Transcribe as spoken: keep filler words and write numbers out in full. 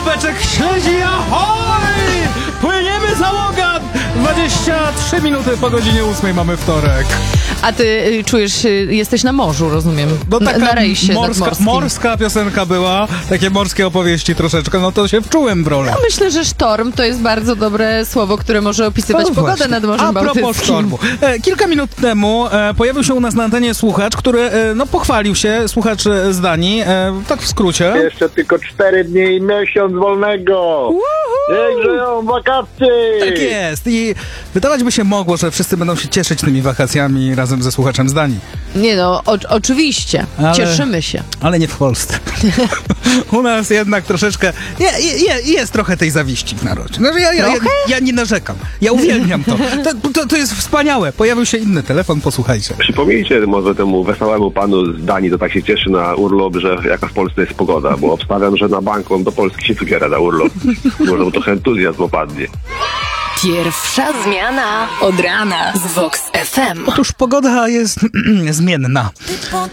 beczek śledzi, ahoj! Płyniemy, załoga! dwadzieścia trzy minuty po godzinie ósmej mamy wtorek. A ty y, czujesz, y, jesteś na morzu, rozumiem, No taka na, na rejsie morska, nadmorskim. morska piosenka była, takie morskie opowieści troszeczkę, no to się wczułem w rolę. Ja myślę, że sztorm to jest bardzo dobre słowo, które może opisywać No pogodę właśnie. nad Morzem A propos Bałtyckim. sztormu. E, kilka minut temu e, pojawił się u nas na antenie słuchacz, który e, no pochwalił się, słuchacz e, z Danii, e, tak w skrócie. Jeszcze tylko cztery dni i miesiąc wolnego. Niech żyją wakacje. Tak jest. I wydawać by się mogło, że wszyscy będą się cieszyć tymi wakacjami razem ze słuchaczem z Danii. Nie no, o, oczywiście, Ale- cieszymy się. Ale nie w Polsce. U nas jednak troszeczkę je, je, jest trochę tej zawiści w narodzie. Znaczy ja, ja, ja, ja nie narzekam. Ja uwielbiam to. To, to. to jest wspaniałe. Pojawił się inny telefon, posłuchajcie. Przypomnijcie może temu wesołemu panu z Danii, to tak się cieszy na urlop, że jaka w Polsce jest pogoda, bo obstawiam, że na bank on do Polski się wybiera na urlop. Może mu trochę entuzjazm opadnie. Pierwsza zmiana od rana z Vox F M. Otóż pogoda jest zmienna.